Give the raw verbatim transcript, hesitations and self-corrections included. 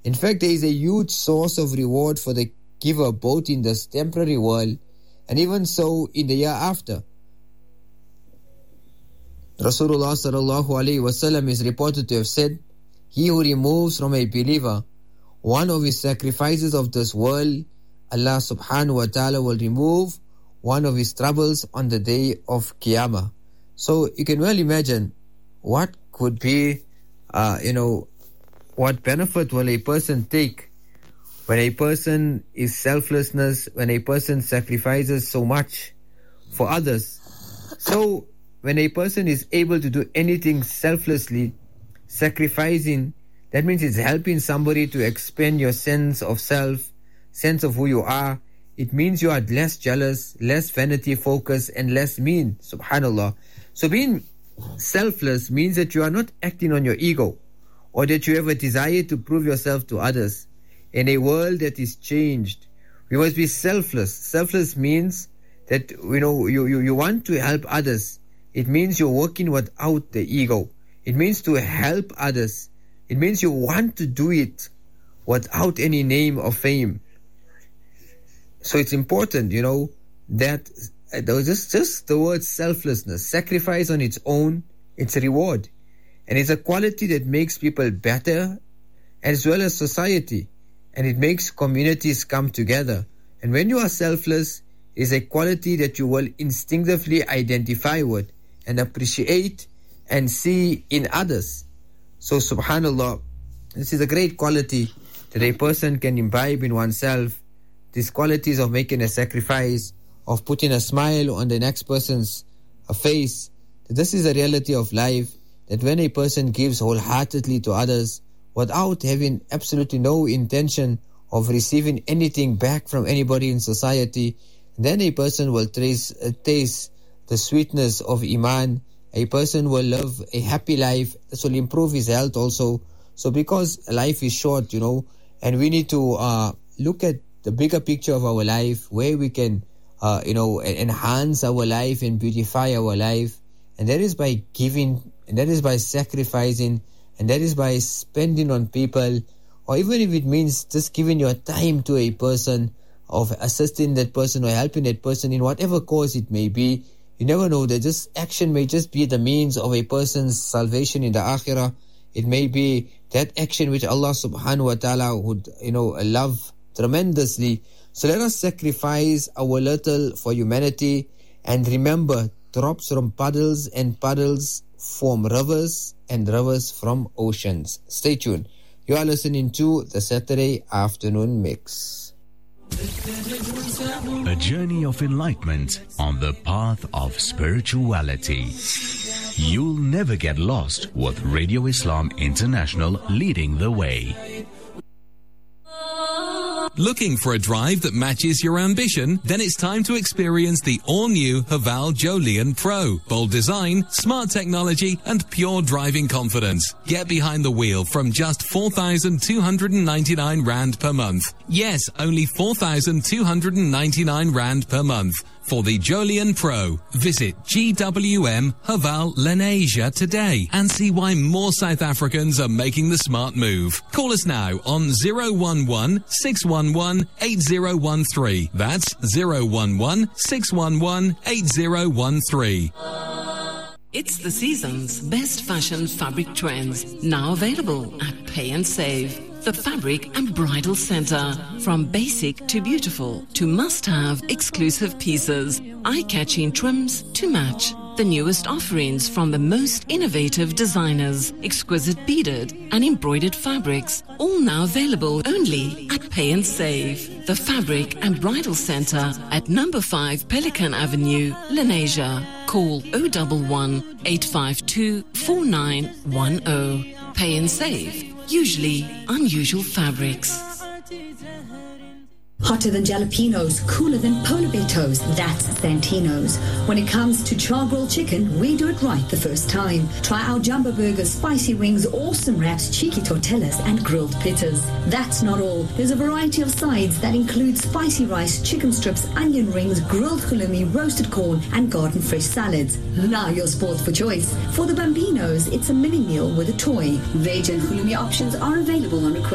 In fact, there is a huge source of reward for the giver both in this temporary world and even so in the year after. Rasulullah sallallahu alaihi wasallam is reported to have said, "He who removes from a believer one of his sacrifices of this world, Allah subhanahu wa ta'ala will remove one of his troubles on the day of Qiyamah." So you can well imagine what could be, uh, you know, what benefit will a person take when a person is selflessness, when a person sacrifices so much for others. So when a person is able to do anything selflessly, sacrificing, that means it's helping somebody to expand your sense of self, sense of who you are. It means you are less jealous, less vanity focused, and less mean. Subhanallah. So being selfless means that you are not acting on your ego, or that you have a desire to prove yourself to others. In a world that is changed, we must be selfless. Selfless means that, you know, you, you, you want to help others. It means you're working without the ego. It means to help others. It means you want to do it without any name or fame. So it's important, you know, that uh, just, just the word selflessness, sacrifice on its own, it's a reward. And it's a quality that makes people better as well as society. And it makes communities come together. And when you are selfless, it's a quality that you will instinctively identify with and appreciate and see in others. So subhanallah, this is a great quality that a person can imbibe in oneself. These qualities of making a sacrifice, of putting a smile on the next person's face. This is a reality of life, that when a person gives wholeheartedly to others without having absolutely no intention of receiving anything back from anybody in society, then a person will trace, uh, taste the sweetness of Iman. A person will live a happy life. This will improve his health also. So because life is short, you know, and we need to uh, look at the bigger picture of our life, where we can, uh, you know, enhance our life and beautify our life. And that is by giving, and that is by sacrificing, and that is by spending on people, or even if it means just giving your time to a person, of assisting that person or helping that person in whatever cause it may be. You never know, that this action may just be the means of a person's salvation in the akhirah. It may be that action which Allah subhanahu wa ta'ala would, you know, love tremendously. So let us sacrifice our little for humanity, and remember, drops from puddles and puddles form rivers, and rivers from oceans. Stay tuned. You are listening to the Saturday Afternoon Mix. A journey of enlightenment on the path of spirituality. You'll never get lost with Radio Islam International leading the way. Looking for a drive that matches your ambition? Then it's time to experience the all-new Haval Jolion Pro. Bold design, smart technology, and pure driving confidence. Get behind the wheel from just four thousand two hundred ninety-nine rand per month. Yes, only four thousand two hundred ninety-nine rand per month. For the Jolion Pro, visit G W M Haval Lenasia today and see why more South Africans are making the smart move. Call us now on zero one one, six one one, eight zero one three. That's zero one one, six one one, eight zero one three. It's the season's best fashion fabric trends, now available at Pay and Save. The Fabric and Bridal Center. From basic to beautiful to must-have exclusive pieces, eye-catching trims to match. The newest offerings from the most innovative designers, exquisite beaded and embroidered fabrics, all now available only at Pay and Save. The Fabric and Bridal Center at number five Pelican Avenue, Lenasia. Call oh one one, eight five two, four nine one oh. Pay and Save. Usually unusual fabrics. Hotter than jalapenos, cooler than polar bear toes, that's Santino's. When it comes to char grilled chicken, we do it right the first time. Try our jumbo burgers, spicy wings, awesome wraps, cheeky tortillas, and grilled pittas. That's not all. There's a variety of sides that include spicy rice, chicken strips, onion rings, grilled halloumi, roasted corn, and garden fresh salads. Now your sport for choice. For the Bambinos, it's a mini meal with a toy. Veg and halloumi options are available on request.